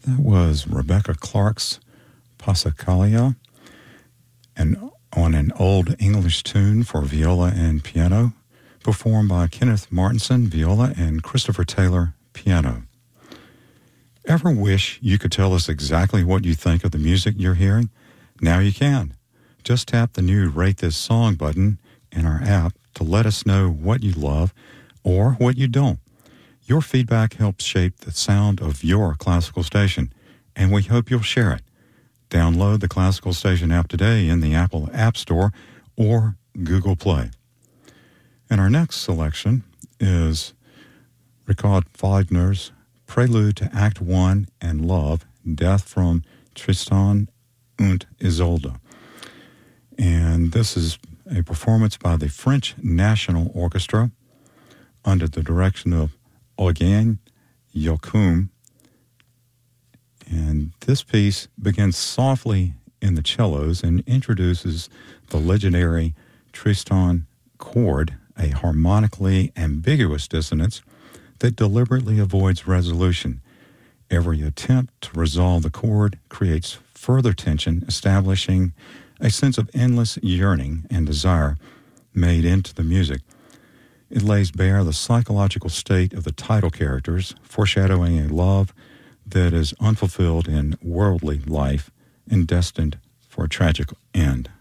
That was Rebecca Clark's Passacaglia, and on an old English tune for viola and piano, performed by Kenneth Martinson, viola, and Christopher Taylor, piano. Ever wish you could tell us exactly what you think of the music you're hearing? Now you can. Just tap the new Rate This Song button in our app to let us know what you love or what you don't. Your feedback helps shape the sound of your classical station, and we hope you'll share it. Download the Classical Station app today in the Apple App Store or Google Play. And our next selection is Richard Wagner's Prelude to Act 1 and Love, Death from Tristan und Isolde. And this is a performance by the French National Orchestra under the direction of Eugen Joachim. And this piece begins softly in the cellos and introduces the legendary Tristan chord, a harmonically ambiguous dissonance that deliberately avoids resolution. Every attempt to resolve the chord creates further tension, establishing a sense of endless yearning and desire made into the music. It lays bare the psychological state of the title characters, foreshadowing a love that is unfulfilled in worldly life and destined for a tragic end.